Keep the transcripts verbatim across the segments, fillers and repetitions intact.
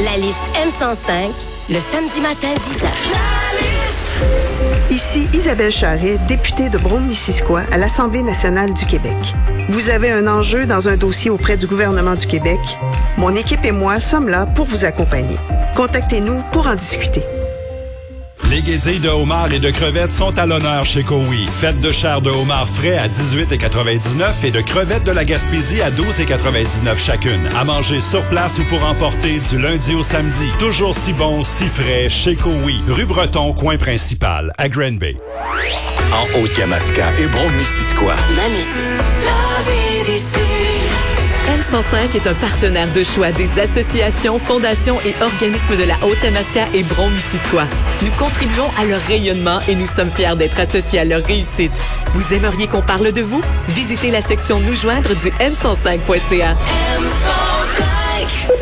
La liste M cent cinq, le samedi matin, dix heures. Ici Isabelle Charret, députée de Brome-Missisquoi à l'Assemblée nationale du Québec. Vous avez un enjeu dans un dossier auprès du gouvernement du Québec? Mon équipe et moi sommes là pour vous accompagner. Contactez-nous pour en discuter. Les guédilles de homard et de crevettes sont à l'honneur chez Kowi. Faites de chair de homard frais à dix-huit virgule quatre-vingt-dix-neuf et de crevettes de la Gaspésie à douze virgule quatre-vingt-dix-neuf chacune. À manger sur place ou pour emporter du lundi au samedi. Toujours si bon, si frais chez Kowi. Rue Breton, coin principal, à Granby. En Haute-Yamaska et Brome-Missisquoi. Ma musique. La vie d'ici. M cent cinq est un partenaire de choix des associations, fondations et organismes de la Haute-Yamaska et Brome-Missisquoi. Nous contribuons à leur rayonnement et nous sommes fiers d'être associés à leur réussite. Vous aimeriez qu'on parle de vous? Visitez la section Nous joindre du m cent cinq point c a. M cent cinq.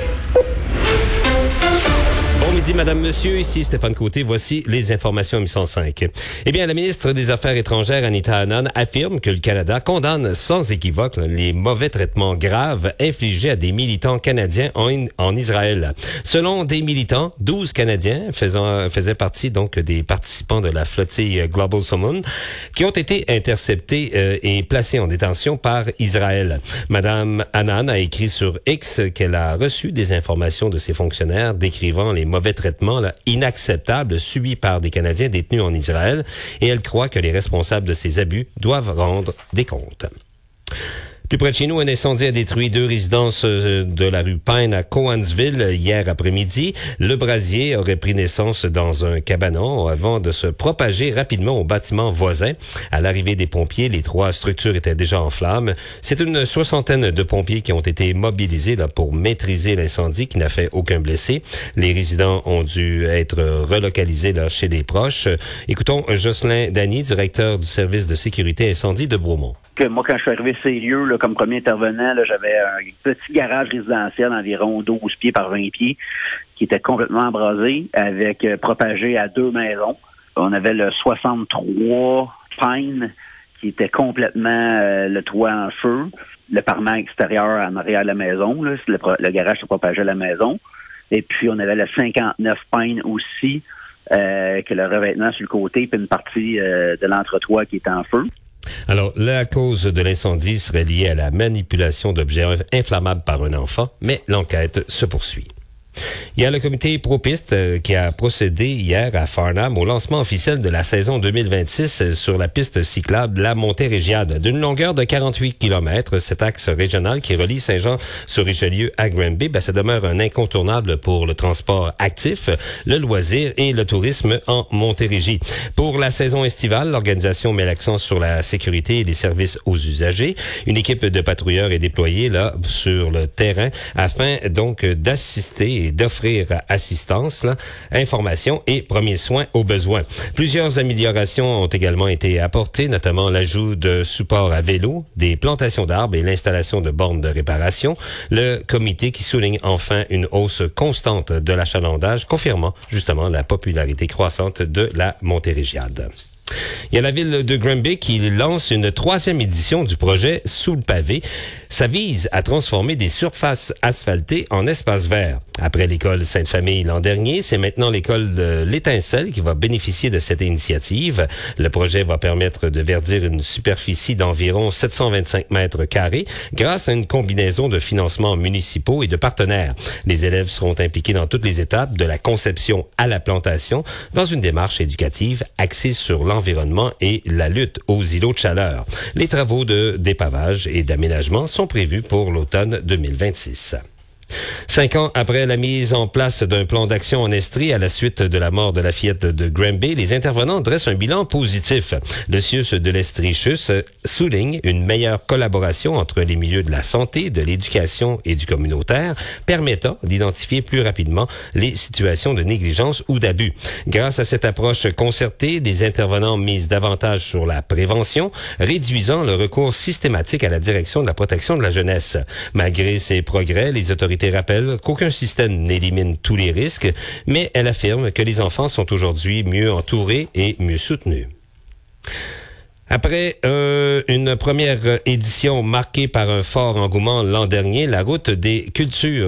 Bon midi, Madame, Monsieur. Ici Stéphane Côté. Voici les informations M cent cinq. Eh bien, la ministre des Affaires étrangères, Anita Anand, affirme que le Canada condamne sans équivoque les mauvais traitements graves infligés à des militants canadiens en, en Israël. Selon des militants, douze Canadiens faisant, faisaient partie donc des participants de la flottille Global Salmon qui ont été interceptés euh, et placés en détention par Israël. Madame Anand a écrit sur X qu'elle a reçu des informations de ses fonctionnaires décrivant les mauvais traitements là, inacceptables subis par des Canadiens détenus en Israël et elle croit que les responsables de ces abus doivent rendre des comptes. Plus près de chez nous, un incendie a détruit deux résidences de la rue Pine à Cowansville hier après-midi. Le brasier aurait pris naissance dans un cabanon avant de se propager rapidement au bâtiment voisin. À l'arrivée des pompiers, les trois structures étaient déjà en flammes. C'est une soixantaine de pompiers qui ont été mobilisés là, pour maîtriser l'incendie qui n'a fait aucun blessé. Les résidents ont dû être relocalisés là, chez des proches. Écoutons Jocelyn Dany, directeur du service de sécurité incendie de Bromont. Que moi, quand je suis arrivé à ces lieux, là, comme premier intervenant, là, j'avais un petit garage résidentiel d'environ douze pieds par vingt pieds qui était complètement embrasé, avec euh, propagé à deux maisons. On avait le soixante-trois Pine qui était complètement euh, le toit en feu, le parement extérieur en arrière de la maison, là, le, le garage s'est propagé à la maison. Et puis, on avait le cinquante-neuf Pine aussi, euh, que le revêtement sur le côté, puis une partie euh, de l'entretoit qui était en feu. Alors, la cause de l'incendie serait liée à la manipulation d'objets inflammables par un enfant, mais l'enquête se poursuit. Il y a le comité pro-piste euh, qui a procédé hier à Farnham au lancement officiel de la saison deux mille vingt-six sur la piste cyclable La Montérégiade. D'une longueur de quarante-huit kilomètres, cet axe régional qui relie Saint-Jean-sur-Richelieu à Granby, ben, ça demeure un incontournable pour le transport actif, le loisir et le tourisme en Montérégie. Pour la saison estivale, l'organisation met l'accent sur la sécurité et les services aux usagers. Une équipe de patrouilleurs est déployée là sur le terrain afin donc d'assister et d'offrir assistance, là, information et premiers soins aux besoins. Plusieurs améliorations ont également été apportées, notamment l'ajout de supports à vélo, des plantations d'arbres et l'installation de bornes de réparation. Le comité qui souligne enfin une hausse constante de l'achalandage, confirmant justement la popularité croissante de la Montérégiade. Il y a la ville de Granby qui lance une troisième édition du projet Sous le pavé. Ça vise à transformer des surfaces asphaltées en espaces verts. Après l'école Sainte-Famille l'an dernier, c'est maintenant l'école de l'Étincelle qui va bénéficier de cette initiative. Le projet va permettre de verdir une superficie d'environ sept cent vingt-cinq mètres carrés grâce à une combinaison de financements municipaux et de partenaires. Les élèves seront impliqués dans toutes les étapes de la conception à la plantation dans une démarche éducative axée sur l'environnement et la lutte aux îlots de chaleur. Les travaux de dépavage et d'aménagement sont prévus pour l'automne deux mille vingt-six. Cinq ans après la mise en place d'un plan d'action en Estrie à la suite de la mort de la fillette de Granby, les intervenants dressent un bilan positif. Le C I U S de l'Estrie-Chus souligne une meilleure collaboration entre les milieux de la santé, de l'éducation et du communautaire, permettant d'identifier plus rapidement les situations de négligence ou d'abus. Grâce à cette approche concertée, les intervenants misent davantage sur la prévention, réduisant le recours systématique à la direction de la protection de la jeunesse. Malgré ces progrès, les autorités rappellent qu'aucun système n'élimine tous les risques, mais elle affirme que les enfants sont aujourd'hui mieux entourés et mieux soutenus. Après euh, une première édition marquée par un fort engouement l'an dernier, la route des cultures